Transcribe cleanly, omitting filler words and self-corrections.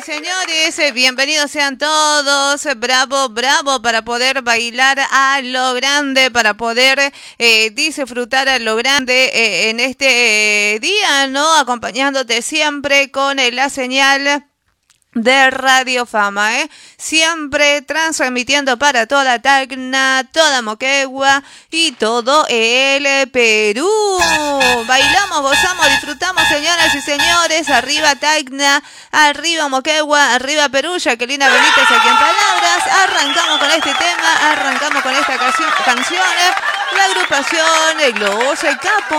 señores, bienvenidos sean todos. Bravo, bravo, para poder bailar a lo grande, para poder disfrutar a lo grande en este día, ¿no? Acompañándote siempre con la señal de Radio Fama, siempre transmitiendo para toda Tacna, toda Moquegua y todo el Perú. Bailamos, gozamos, disfrutamos, señoras y señores. Arriba Tacna, arriba Moquegua, arriba Perú. Jacqueline Benítez aquí en palabras. Arrancamos con este tema, arrancamos con esta canción. La agrupación Globos Capo.